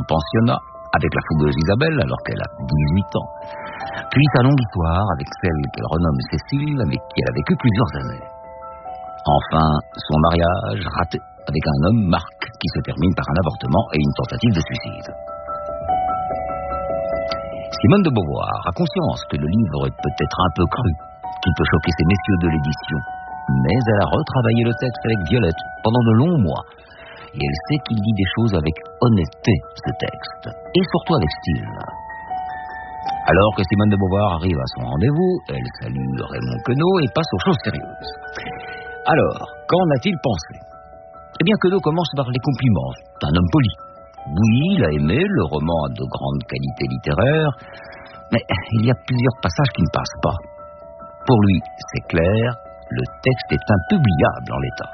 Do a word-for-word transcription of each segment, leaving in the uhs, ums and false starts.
pensionnat avec la fougueuse Isabelle alors qu'elle a dix-huit ans. Puis sa longue histoire avec celle qu'elle renomme Cécile, avec qui elle a vécu plusieurs années. Enfin, son mariage raté avec un homme, Marc, qui se termine par un avortement et une tentative de suicide. Simone de Beauvoir a conscience que le livre est peut-être un peu cru, qu'il peut choquer ces messieurs de l'édition, mais elle a retravaillé le texte avec Violette pendant de longs mois. Et elle sait qu'il dit des choses avec honnêteté, ce texte, et surtout avec style. Alors que Simone de Beauvoir arrive à son rendez-vous, elle salue Raymond Queneau et passe aux choses sérieuses. Alors, qu'en a-t-il pensé? Eh bien, Queneau commence par les compliments. C'est un homme poli. Oui, il a aimé, le roman a de grandes qualités littéraires, mais il y a plusieurs passages qui ne passent pas. Pour lui, c'est clair, le texte est impubliable en l'état.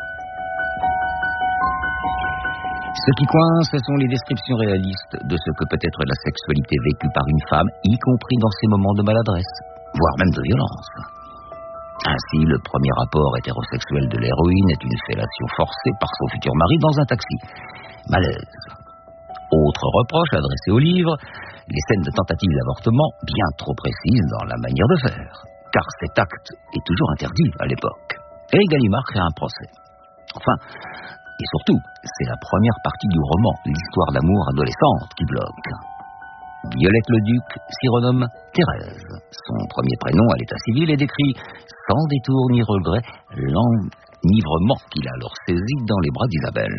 Ce qui coince, ce sont les descriptions réalistes de ce que peut être la sexualité vécue par une femme, y compris dans ses moments de maladresse, voire même de violence. Ainsi, le premier rapport hétérosexuel de l'héroïne est une fellation forcée par son futur mari dans un taxi. Malaise. Autre reproche adressé au livre, les scènes de tentative d'avortement bien trop précises dans la manière de faire, car cet acte est toujours interdit à l'époque. Et Gallimard crée un procès. Enfin, et surtout, c'est la première partie du roman, l'histoire d'amour adolescente, qui bloque. Violette Leduc s'y renomme Thérèse. Son premier prénom à l'état civil est décrit sans détour ni regret l'enivrement qu'il a alors saisi dans les bras d'Isabelle.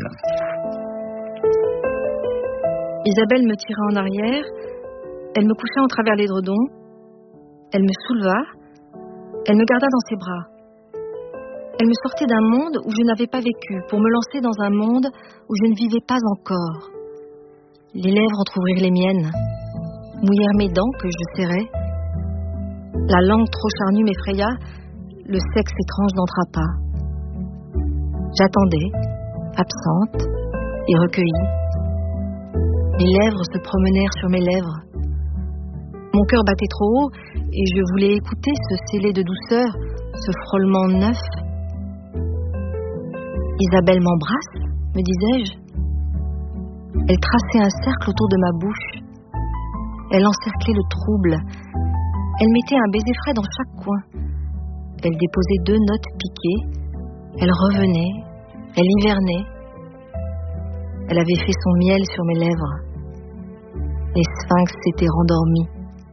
Isabelle me tira en arrière, elle me coucha en travers l'édredon, elle me souleva, elle me garda dans ses bras. Elle me sortait d'un monde où je n'avais pas vécu, pour me lancer dans un monde où je ne vivais pas encore. Les lèvres entr'ouvrirent les miennes, mouillèrent mes dents que je serrais. La langue trop charnue m'effraya, le sexe étrange n'entra pas. J'attendais, absente et recueillie. Les lèvres se promenèrent sur mes lèvres. Mon cœur battait trop haut et je voulais écouter ce scellé de douceur, ce frôlement neuf. Isabelle m'embrasse, me disais-je. Elle traçait un cercle autour de ma bouche. Elle encerclait le trouble. Elle mettait un baiser frais dans chaque coin. Elle déposait deux notes piquées. Elle revenait. Elle hivernait. Elle avait fait son miel sur mes lèvres. Les sphinx s'étaient rendormis.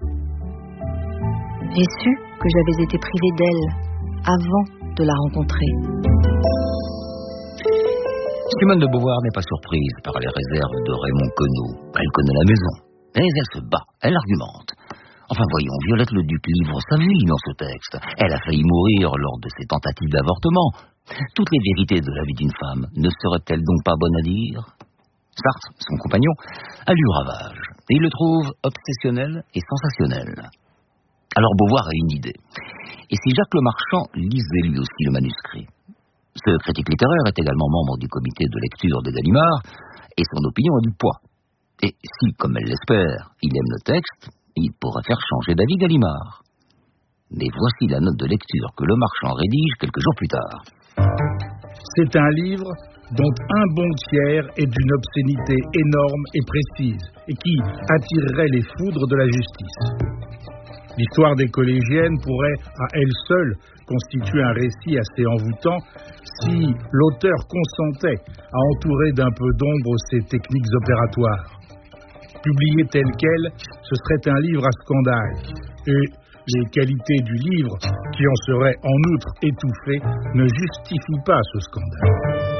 J'ai su que j'avais été privée d'elle avant de la rencontrer. Simone de Beauvoir n'est pas surprise par les réserves de Raymond Queneau. Elle connaît la maison, mais elle se bat, elle argumente. Enfin voyons, Violette Leduc livre sa vie dans ce texte. Elle a failli mourir lors de ses tentatives d'avortement. Toutes les vérités de la vie d'une femme ne seraient-elles donc pas bonnes à dire? Sartre, son compagnon, a lu Ravage, et il le trouve obsessionnel et sensationnel. Alors Beauvoir a une idée. Et si Jacques Lemarchand lisait lui aussi le manuscrit? Ce critique littéraire est également membre du comité de lecture de Gallimard, et son opinion a du poids. Et si, comme elle l'espère, il aime le texte, il pourra faire changer d'avis Gallimard. Mais voici la note de lecture que Lemarchand rédige quelques jours plus tard. C'est un livre dont un bon tiers est d'une obscénité énorme et précise, et qui attirerait les foudres de la justice. L'histoire des collégiennes pourrait, à elle seule, constituer un récit assez envoûtant si l'auteur consentait à entourer d'un peu d'ombre ses techniques opératoires. Publié tel quel, ce serait un livre à scandale, et les qualités du livre, qui en seraient en outre étouffées, ne justifient pas ce scandale.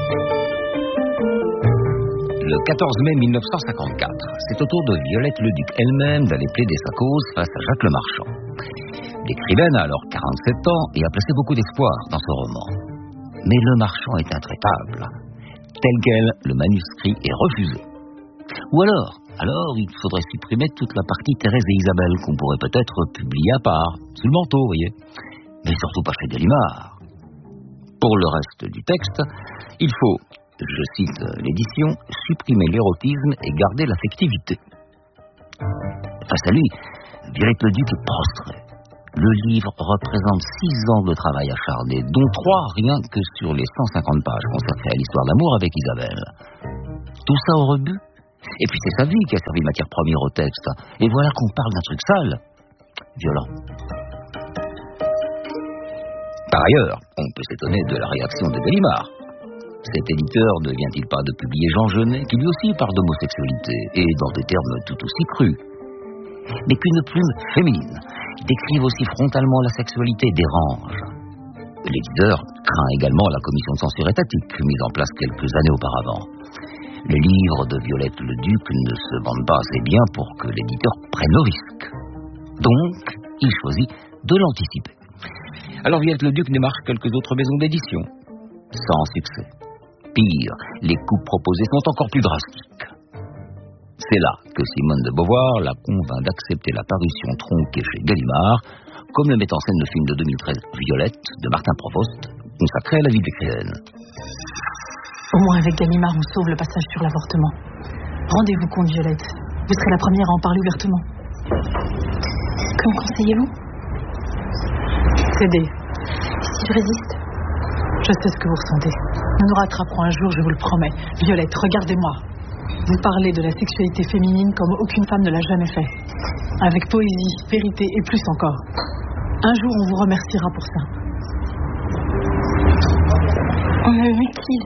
Le quatorze mai mille neuf cent cinquante-quatre, c'est au tour de Violette Leduc elle-même d'aller plaider sa cause face à Jacques Lemarchand. L'écrivaine a alors quarante-sept ans et a placé beaucoup d'espoir dans ce roman. Mais Lemarchand est intraitable. Tel quel, le manuscrit est refusé. Ou alors, alors il faudrait supprimer toute la partie Thérèse et Isabelle qu'on pourrait peut-être publier à part, sous le manteau, vous voyez. Mais surtout pas chez Gallimard. Pour le reste du texte, il faut, je cite l'édition, supprimer l'érotisme et garder l'affectivité. Face à lui, Violette Leduc est prostrée. Le livre représente six ans de travail acharné, dont trois rien que sur les cent cinquante pages consacrées à l'histoire d'amour avec Isabelle. Tout ça au rebut, Et puis c'est sa vie qui a servi matière première au texte. Et voilà qu'on parle d'un truc sale. Violent. Par ailleurs, on peut s'étonner de la réaction de Gallimard. Cet éditeur ne vient-il pas de publier Jean Genet, qui lui aussi parle d'homosexualité, et dans des termes tout aussi crus. Mais qu'une plume féminine décrive aussi frontalement la sexualité dérange. L'éditeur craint également la commission de censure étatique, mise en place quelques années auparavant. Les livres de Violette le Duc ne se vendent pas assez bien pour que l'éditeur prenne le risque. Donc, il choisit de l'anticiper. Alors Violette le Duc démarche quelques autres maisons d'édition, sans succès. Pire, les coupes proposées sont encore plus drastiques. C'est là que Simone de Beauvoir la convainc d'accepter la parution tronquée chez Gallimard, comme le met en scène le film de deux mille treize Violette de Martin Provost, consacré à la vie de l'écrivaine. Au moins avec Gallimard, on sauve le passage sur l'avortement. Rendez-vous compte, Violette. Vous serez la première à en parler ouvertement. Que me conseillez-vous? Cédez. Si je résiste? Je sais ce que vous ressentez. Nous nous rattraperons un jour, je vous le promets. Violette, regardez-moi. Vous parlez de la sexualité féminine comme aucune femme ne l'a jamais fait. Avec poésie, vérité et plus encore. Un jour, on vous remerciera pour ça. On me mutile.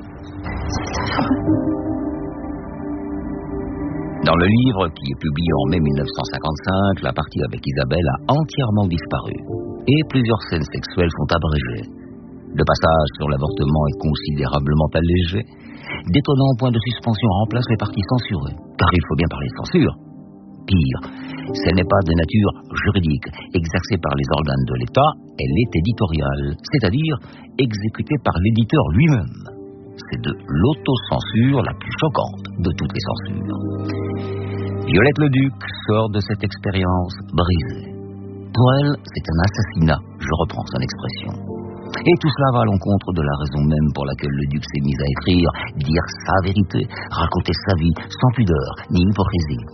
Dans le livre, qui est publié en mai mille neuf cent cinquante-cinq, la partie avec Isabelle a entièrement disparu. Et plusieurs scènes sexuelles sont abrégées. Le passage sur l'avortement est considérablement allégé. D'étonnants points de suspension remplacent les parties censurées. Car il faut bien parler de censure. Pire, ce n'est pas de nature juridique, exercée par les organes de l'État, elle est éditoriale, c'est-à-dire exécutée par l'éditeur lui-même. C'est de l'autocensure la plus choquante de toutes les censures. Violette le Duc sort de cette expérience brisée. Pour elle, c'est un assassinat, je reprends son expression. Et tout cela va à l'encontre de la raison même pour laquelle le duc s'est mis à écrire, dire sa vérité, raconter sa vie, sans pudeur ni hypocrisie.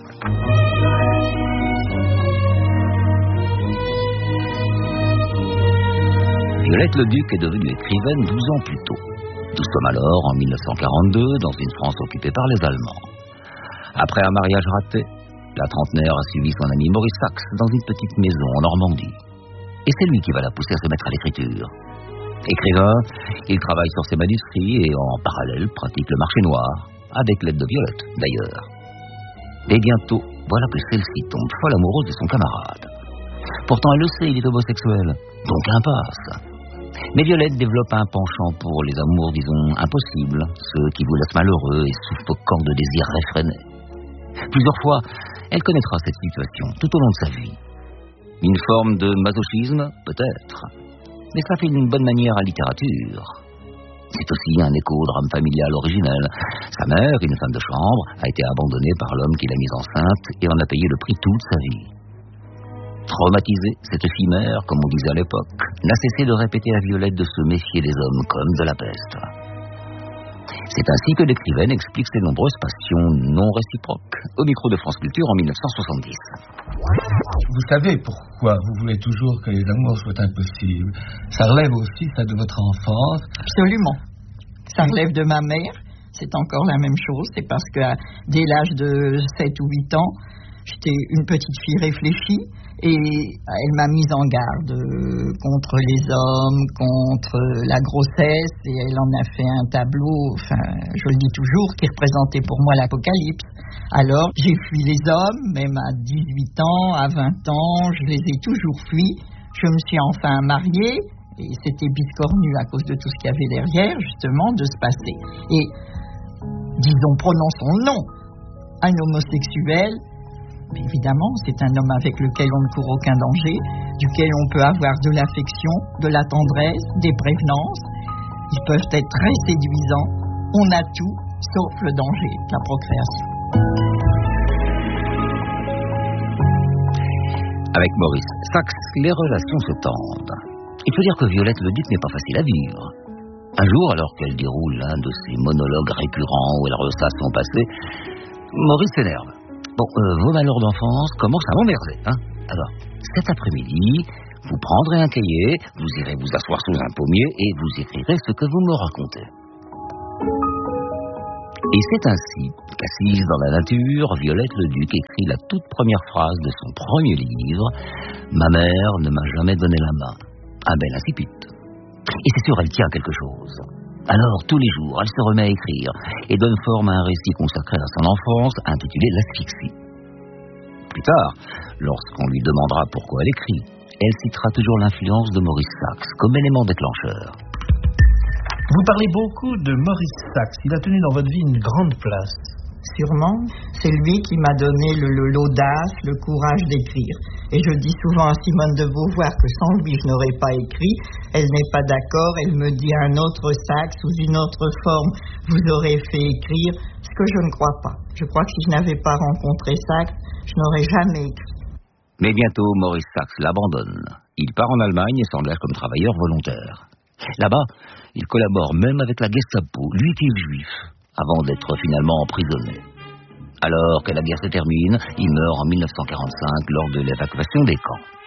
Violette le Duc est devenue écrivaine douze ans plus tôt. Nous sommes alors en mille neuf cent quarante-deux, dans une France occupée par les Allemands. Après un mariage raté, la trentenaire a suivi son ami Maurice Sachs dans une petite maison en Normandie. Et c'est lui qui va la pousser à se mettre à l'écriture. Écrivain, il travaille sur ses manuscrits et en parallèle pratique le marché noir, avec l'aide de Violette d'ailleurs. Et bientôt, voilà que celle-ci tombe folle amoureuse de son camarade. Pourtant elle le sait, il est homosexuel, donc impasse. Mais Violette développe un penchant pour les amours, disons, impossibles, ceux qui vous laissent malheureux et suffocants de désirs réfrénés. Plusieurs fois, elle connaîtra cette situation tout au long de sa vie. Une forme de masochisme, peut-être. Mais ça fait une bonne manière à littérature. C'est aussi un écho au drame familial originel. Sa mère, une femme de chambre, a été abandonnée par l'homme qui l'a mise enceinte et en a payé le prix toute sa vie. Traumatisée, cette fille mère, comme on disait à l'époque, n'a cessé de répéter à Violette de se méfier des hommes comme de la peste. C'est ainsi que l'écrivaine explique ses nombreuses passions non réciproques au micro de France Culture en mille neuf cent soixante-dix. Vous savez pourquoi vous voulez toujours que les amours soient impossibles. Ça relève aussi ça de votre enfance. Absolument. Ça relève de ma mère. C'est encore la même chose. C'est parce que dès l'âge de sept ou huit ans, j'étais une petite fille réfléchie et elle m'a mise en garde contre les hommes, contre la grossesse, et elle en a fait un tableau, enfin, je le dis toujours, qui représentait pour moi l'apocalypse. Alors, j'ai fui les hommes, même à dix-huit ans, à vingt ans, je les ai toujours fuis. Je me suis enfin mariée, et c'était biscornu à cause de tout ce qu'il y avait derrière, justement, de se passer. Et, disons, prononçons le nom, un homosexuel. Mais évidemment, c'est un homme avec lequel on ne court aucun danger, duquel on peut avoir de l'affection, de la tendresse, des prévenances. Ils peuvent être très séduisants. On a tout, sauf le danger, la procréation. Avec Maurice Sachs, les relations se tendent. Il faut dire que Violette le Duc n'est pas facile à vivre. Un jour, alors qu'elle déroule l'un de ses monologues récurrents où elle ressasse son passé, Maurice s'énerve. Bon, euh, vos malheurs d'enfance commencent à m'emmerder, hein. Alors, cet après-midi, vous prendrez un cahier, vous irez vous asseoir sous un pommier et vous écrirez ce que vous me racontez. Et c'est ainsi qu'assise dans la nature, Violette Leduc écrit la toute première phrase de son premier livre « Ma mère ne m'a jamais donné la main. Un bel incipit. » Et c'est sûr, elle tient quelque chose. Alors, tous les jours, elle se remet à écrire et donne forme à un récit consacré à son enfance intitulé « L'asphyxie ». Plus tard, lorsqu'on lui demandera pourquoi elle écrit, elle citera toujours l'influence de Maurice Sachs comme élément déclencheur. Vous parlez beaucoup de Maurice Sachs. Il a tenu dans votre vie une grande place. Sûrement, c'est lui qui m'a donné le, le, l'audace, le courage d'écrire. Et je dis souvent à Simone de Beauvoir que sans lui, je n'aurais pas écrit. Elle n'est pas d'accord, elle me dit un autre Sachs, sous une autre forme, vous aurez fait écrire, ce que je ne crois pas. Je crois que si je n'avais pas rencontré Sachs, je n'aurais jamais écrit. Mais bientôt, Maurice Sachs l'abandonne. Il part en Allemagne et s'engage comme travailleur volontaire. Là-bas, il collabore même avec la Gestapo, lui qui est juif, avant d'être finalement emprisonné. Alors que la guerre se termine, il meurt en mille neuf cent quarante-cinq lors de l'évacuation des camps.